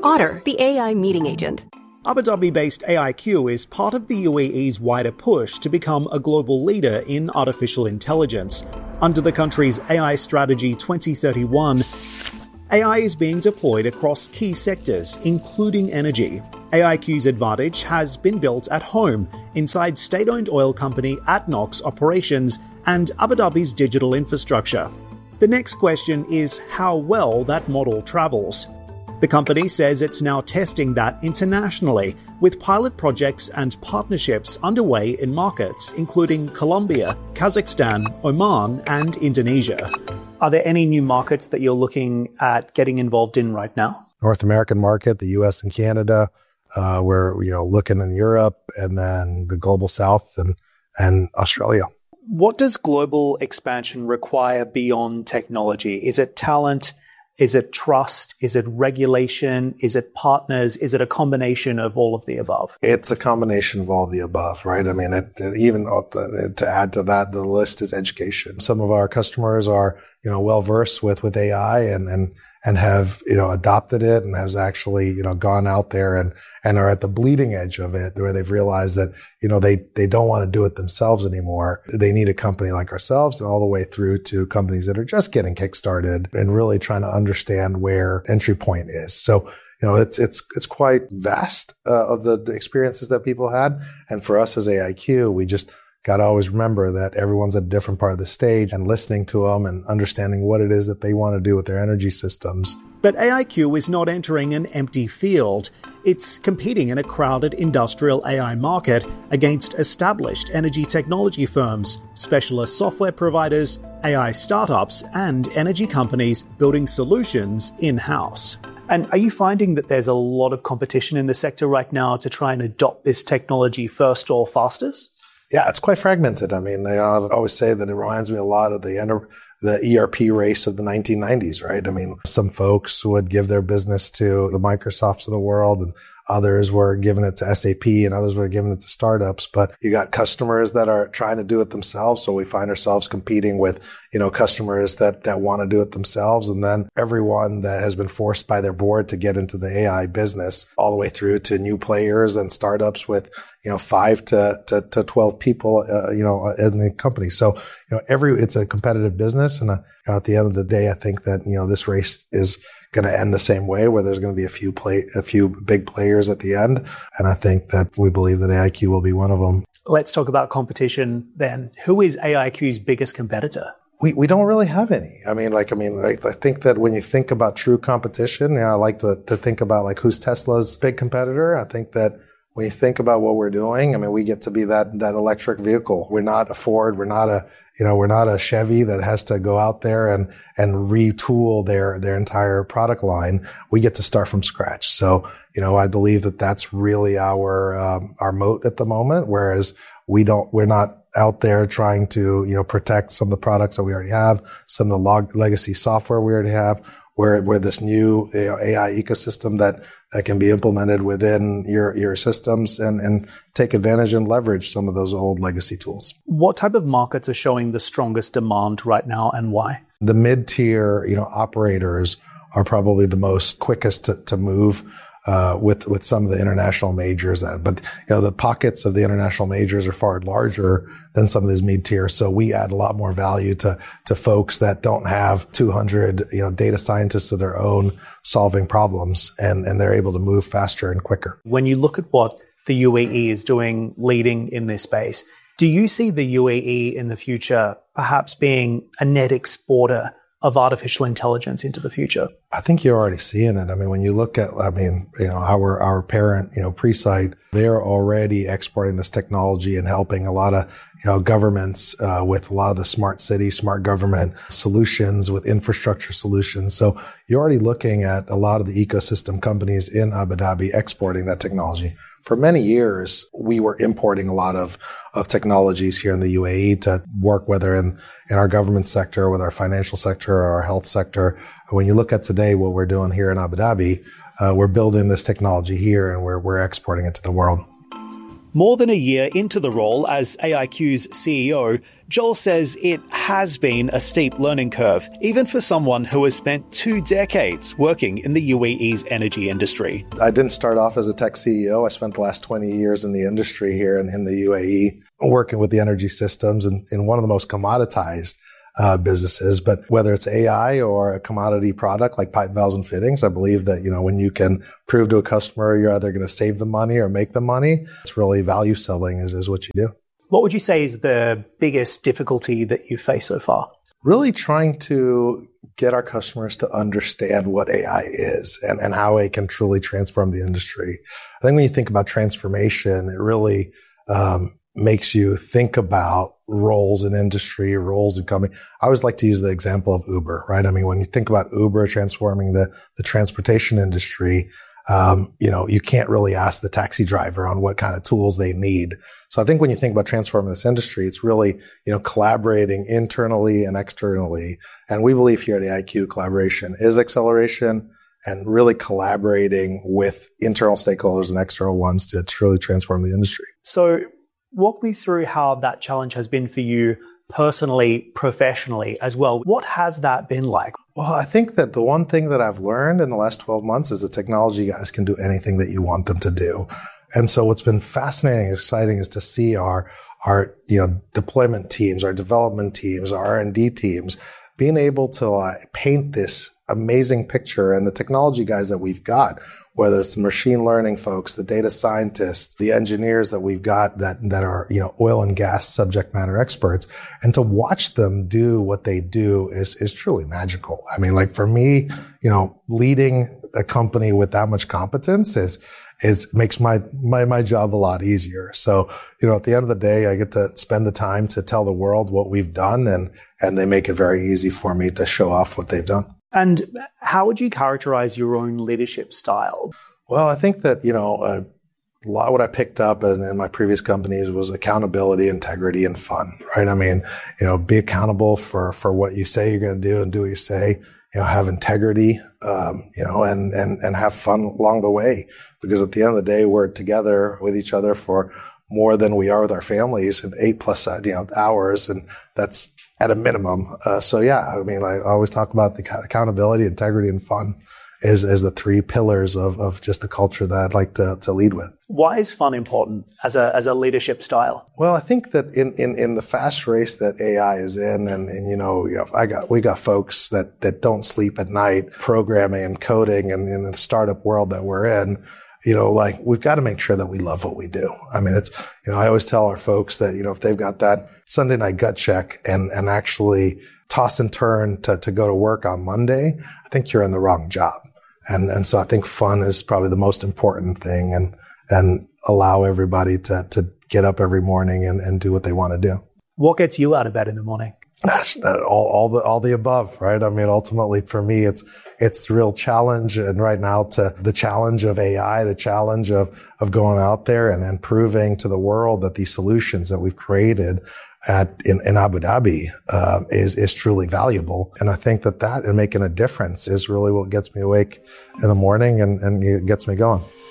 Otter, the AI meeting agent. Abu Dhabi-based AIQ is part of the UAE's wider push to become a global leader in artificial intelligence. Under the country's AI Strategy 2031, AI is being deployed across key sectors, including energy. AIQ's advantage has been built at home, inside state-owned oil company ADNOC's operations and Abu Dhabi's digital infrastructure. The next question is how well that model travels. The company says it's now testing that internationally, with pilot projects and partnerships underway in markets including Colombia, Kazakhstan, Oman, and Indonesia. Are there any new markets that you're looking at getting involved in right now? North American market, the US and Canada. We're looking in Europe, and then the global south and Australia. What does global expansion require beyond technology? Is it talent? Is it trust? Is it regulation? Is it partners? Is it a combination of all of the above? It's a combination of all of the above, right? I mean, even to add to that, the list is education. Some of our customers are, well versed with AI and have, adopted it and has actually, gone out there and are at the bleeding edge of it, where they've realized that, they don't want to do it themselves anymore. They need a company like ourselves, and all the way through to companies that are just getting kickstarted and really trying to understand where entry point is. So, it's quite vast, of the experiences that people had. And for us as AIQ, we just got to always remember that everyone's at a different part of the stage, and listening to them and understanding what it is that they want to do with their energy systems. But AIQ is not entering an empty field. It's competing in a crowded industrial AI market against established energy technology firms, specialist software providers, AI startups, and energy companies building solutions in-house. And are you finding that there's a lot of competition in the sector right now to try and adopt this technology first or fastest? Yeah, it's quite fragmented. I mean, I always say that it reminds me a lot of the ERP race of the 1990s, right? I mean, some folks would give their business to the Microsofts of the world, and others were giving it to SAP, and others were giving it to startups. But you got customers that are trying to do it themselves. So we find ourselves competing with, customers that want to do it themselves. And then everyone that has been forced by their board to get into the AI business, all the way through to new players and startups with, 5 to 12 people, in the company. So, it's a competitive business. And at the end of the day, I think that, this race is going to end the same way, where there's going to be a few big players at the end. And I think that we believe that AIQ will be one of them. Let's talk about competition then. Who is AIQ's biggest competitor? We don't really have any. I think that when you think about true competition, I like to think about who's Tesla's big competitor. I think that when you think about what we're doing, we get to be that electric vehicle. We're not a Ford. We're not a Chevy that has to go out there and retool their entire product line. We get to start from scratch. So, I believe that that's really our moat at the moment. Whereas we're not out there trying to, protect some of the products that we already have, some of the legacy software we already have. We're this new AI ecosystem that can be implemented within your systems and take advantage and leverage some of those old legacy tools. What type of markets are showing the strongest demand right now, and why? The mid-tier, operators are probably the most quickest to move with some of the international majors. But the pockets of the international majors are far larger than some of these mid-tier. So we add a lot more value to folks that don't have 200 data scientists of their own solving problems, and they're able to move faster and quicker. When you look at what the UAE is doing, leading in this space, do you see the UAE in the future perhaps being a net exporter of artificial intelligence into the future? I think you're already seeing it. When you look at, our parent, Presight, they're already exporting this technology and helping a lot of, governments, with a lot of the smart city, smart government solutions, with infrastructure solutions. So you're already looking at a lot of the ecosystem companies in Abu Dhabi exporting that technology. For many years, we were importing a lot of technologies here in the UAE to work, whether in our government sector, with our financial sector, or our health sector. When you look at today, what we're doing here in Abu Dhabi, we're building this technology here, and we're exporting it to the world. More than a year into the role as AIQ's CEO, Joel says it has been a steep learning curve, even for someone who has spent 2 decades working in the UAE's energy industry. I didn't start off as a tech CEO. I spent the last 20 years in the industry here in the UAE, working with the energy systems in one of the most commoditized businesses. But whether it's AI or a commodity product like pipe, valves, and fittings, I believe that, when you can prove to a customer you're either going to save them money or make them money, it's really value selling is what you do. What would you say is the biggest difficulty that you've faced so far? Really trying to get our customers to understand what AI is and how it can truly transform the industry. I think when you think about transformation, it really makes you think about roles in industry, roles in company. I always like to use the example of Uber, right? I mean, when you think about Uber transforming the transportation industry, you can't really ask the taxi driver on what kind of tools they need. So I think when you think about transforming this industry, it's really, collaborating internally and externally. And we believe here at AIQ, collaboration is acceleration, and really collaborating with internal stakeholders and external ones to truly transform the industry. So walk me through how that challenge has been for you personally, professionally as well. What has that been like? Well, I think that the one thing that I've learned in the last 12 months is that technology guys can do anything that you want them to do. And so what's been fascinating and exciting is to see our deployment teams, our development teams, our R&D teams being able to paint this amazing picture, and the technology guys that we've got, whether it's the machine learning folks, the data scientists, the engineers that we've got that are, oil and gas subject matter experts, and to watch them do what they do is truly magical. I mean, like for me, leading a company with that much competence makes my job a lot easier. So, at the end of the day, I get to spend the time to tell the world what we've done, and they make it very easy for me to show off what they've done. And how would you characterize your own leadership style? Well, I think that, a lot of what I picked up in my previous companies was accountability, integrity, and fun, right? I mean, be accountable for what you say you're going to do and do what you say, have integrity, and have fun along the way. Because at the end of the day, we're together with each other for more than we are with our families in 8+ hours. And that's at a minimum. I always talk about the accountability, integrity, and fun as the 3 pillars of just the culture that I'd like to lead with. Why is fun important as a leadership style? Well, I think that in the fast race that AI is in, we got folks that don't sleep at night programming and coding, and in the startup world that we're in, we've got to make sure that we love what we do. I mean, I always tell our folks that, if they've got that Sunday night gut check and actually toss and turn to go to work on Monday, I think you're in the wrong job. And so I think fun is probably the most important thing, and allow everybody to get up every morning and do what they want to do. What gets you out of bed in the morning? All the above, right? I mean, ultimately for me, it's the real challenge, and right now to the challenge of AI, the challenge of going out there and proving to the world that these solutions that we've created in Abu Dhabi is truly valuable. And I think that and making a difference is really what gets me awake in the morning and gets me going.